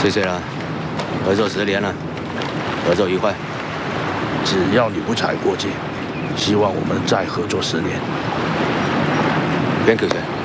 谢谢了，合作10年了，合作愉快。 只要你不踩过界，希望我们再合作10年。 边客气。